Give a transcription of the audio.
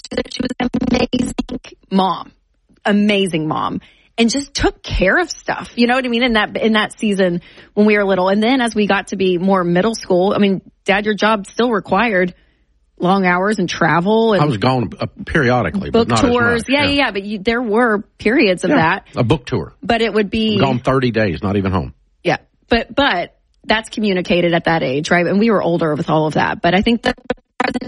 She was an amazing mom, and just took care of stuff. You know what I mean? In that season when we were little. And then as we got to be more middle school, I mean, Dad, your job still required long hours and travel. And I was gone periodically. Book but not tours. as much. Yeah. But there were periods of that. A book tour. But it would be. Gone 30 days, not even home. Yeah. But that's communicated at that age, right? And we were older with all of that. But I think the present